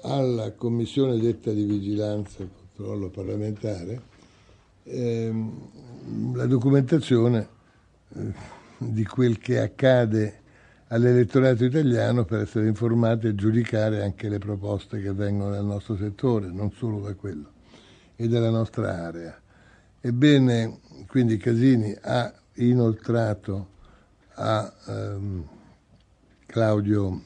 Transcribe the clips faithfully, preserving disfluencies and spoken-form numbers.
alla commissione detta di vigilanza e controllo parlamentare ehm, la documentazione eh, di quel che accade all'elettorato italiano per essere informati e giudicare anche le proposte che vengono dal nostro settore, non solo da quello, e dalla nostra area. Ebbene, quindi Casini ha inoltrato a ehm, Claudio,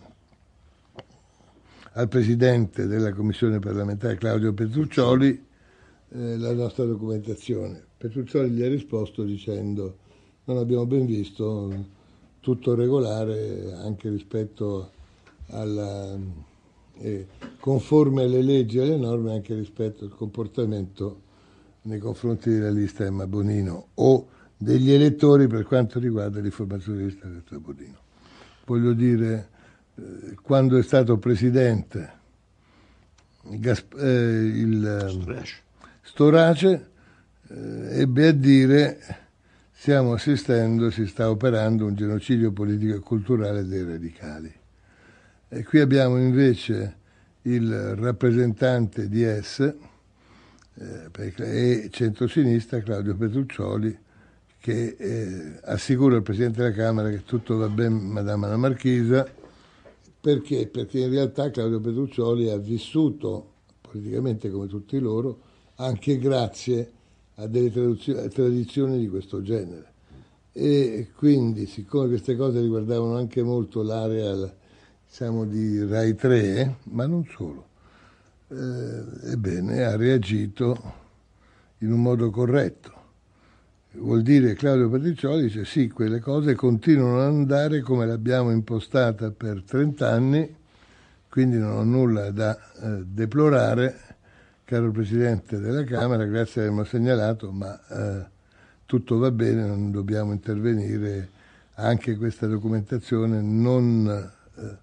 al presidente della commissione parlamentare Claudio Petruccioli, eh, la nostra documentazione. Petruccioli gli ha risposto dicendo: non abbiamo ben visto, tutto regolare anche rispetto alla eh, conforme alle leggi e alle norme, anche rispetto al comportamento nei confronti della lista Emma Bonino o degli elettori per quanto riguarda l'informazione della lista Emma Bonino. Voglio dire, eh, quando è stato presidente Gasp- eh, il Storace eh, ebbe a dire: stiamo assistendo, si sta operando un genocidio politico e culturale dei radicali. E qui abbiamo invece il rappresentante di esse eh, e centrosinistra, Claudio Petruccioli, che eh, assicura al Presidente della Camera che tutto va bene, Madama la Marchisa. Perché? Perché in realtà Claudio Petruccioli ha vissuto politicamente come tutti loro, anche grazie a delle tradizioni di questo genere. E quindi, siccome queste cose riguardavano anche molto l'area, diciamo, di Rai tre, ma non solo, eh, ebbene, ha reagito in un modo corretto. Vuol dire, Claudio Petruccioli dice: sì, quelle cose continuano ad andare come l'abbiamo impostata per trent'anni, quindi non ho nulla da eh, deplorare, caro Presidente della Camera, grazie avermi segnalato, ma eh, tutto va bene, non dobbiamo intervenire, anche questa documentazione non, eh,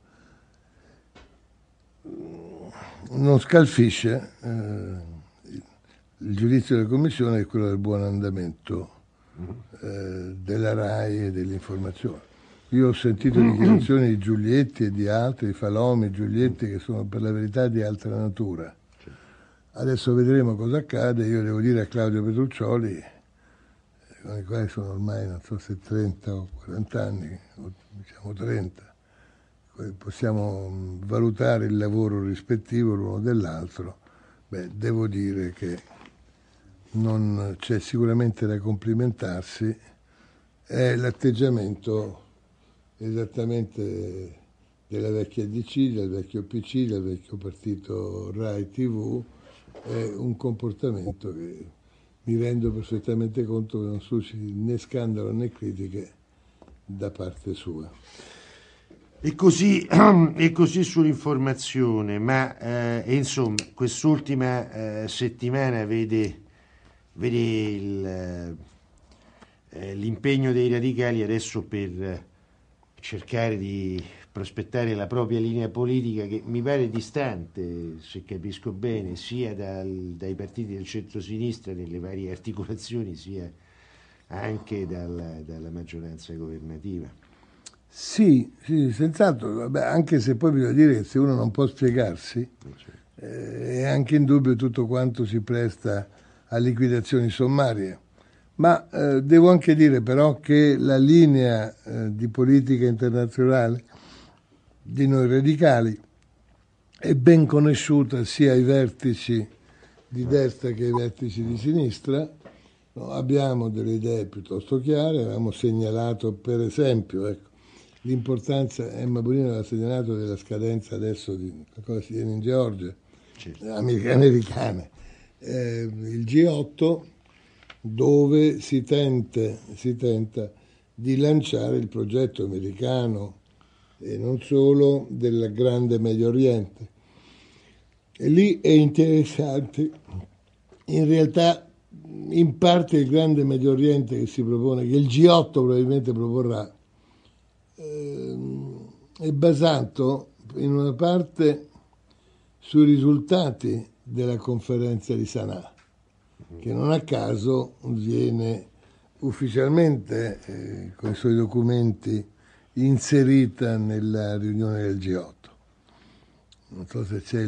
non scalfisce eh, il giudizio della Commissione, che è quello del buon andamento eh, della RAI e dell'informazione. Io ho sentito dichiarazioni di Giulietti e di altri, di Falomi e Giulietti, che sono per la verità di altra natura. Adesso vedremo cosa accade. Io devo dire a Claudio Petruccioli, con i quali sono ormai non so se trenta o quaranta anni, o diciamo trenta, possiamo valutare il lavoro rispettivo l'uno dell'altro. Beh, devo dire che non c'è sicuramente da complimentarsi, è l'atteggiamento esattamente della vecchia D C, del vecchio P C, del vecchio partito Rai tivù, è un comportamento che mi rendo perfettamente conto che non susciti né scandalo né critiche da parte sua. E così, e così sull'informazione, ma eh, insomma quest'ultima eh, settimana vede, vede il, eh, l'impegno dei radicali adesso per cercare di prospettare la propria linea politica, che mi pare distante, se capisco bene, sia dal, dai partiti del centro-sinistra nelle varie articolazioni, sia anche dalla, dalla maggioranza governativa. Sì, sì, senz'altro, vabbè, anche se poi bisogna dire che se uno non può spiegarsi, eh, è anche in dubbio tutto quanto si presta a liquidazioni sommarie. Ma eh, devo anche dire però che la linea eh, di politica internazionale di noi radicali è ben conosciuta sia ai vertici di destra che ai vertici di sinistra. No, abbiamo delle idee piuttosto chiare, avevamo segnalato per esempio, ecco, l'importanza, Emma Bonino aveva segnalato della scadenza adesso di cosa si viene in Georgia, certo, americana, eh, il G otto, dove si, tente, si tenta di lanciare il progetto americano e non solo del grande Medio Oriente. E lì è interessante, in realtà in parte il grande Medio Oriente che si propone, che il G otto probabilmente proporrà, ehm, è basato in una parte sui risultati della conferenza di Sana'a, che non a caso viene ufficialmente eh, con i suoi documenti inserita nella riunione del G otto. Non so se c'è